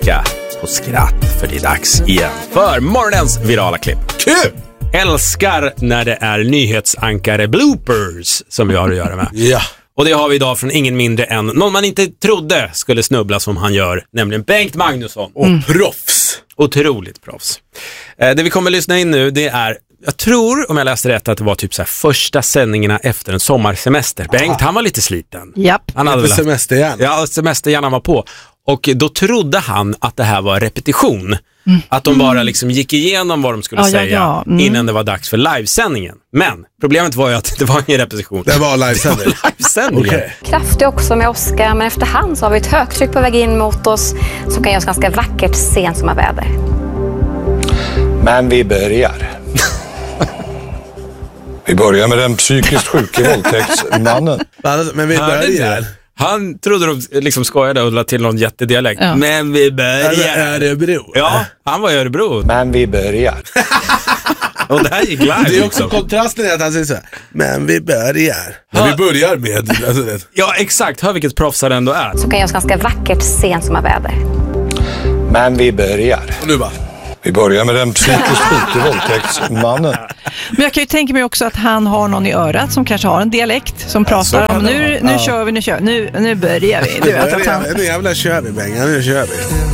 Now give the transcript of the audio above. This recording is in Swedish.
trycka på skratt, för det är dags igen för morgonens virala klipp. Kul! Älskar när det är nyhetsankare bloopers som vi har att göra med. Ja. Och det har vi idag från ingen mindre än någon man inte trodde skulle snubbla som han gör, nämligen Bengt Magnusson. Och proffs. Otroligt proffs. Det vi kommer lyssna in nu, det är, jag tror, om jag läste rätt, att det var typ så här första sändningarna efter en sommarsemester. Bengt, han var lite sliten. Japp. Han hade semesterhjärnan. Ja, semesterhjärnan var på. Och då trodde han att det här var repetition. Att de bara liksom gick igenom vad de skulle säga innan det var dags för livesändningen. Men problemet var ju att det var ingen repetition. Det var livesändning. Okay. Kraftig också med Oscar, men efterhand så har vi ett högtryck på väg in mot oss som kan göra oss ganska vackert sensommarväder. Men vi börjar. Vi börjar med den psykiskt sjuke våldtäktsmannen. Men vi börjar. Han trodde de liksom skojade och la till någon jättedialekt. Ja. Men vi börjar. Örebro. Ja, han var i Örebro. Men vi börjar. Och det här gick live. Det är också kontrasten i att han säger så här. Men vi börjar. Men vi börjar med. Alltså det. Ja, exakt. Hör vilket proffs han ändå är. Som kan göra oss ganska vackert sensommarväder. Men vi börjar. Och nu bara. Vi börjar med den psykiskt sjuke våldtäktsmannen. Men jag kan ju tänka mig också att han har någon i örat som kanske har en dialekt som pratar om nu kör vi, nu börjar vi. Nu jävla kör vi, Benga, nu kör vi.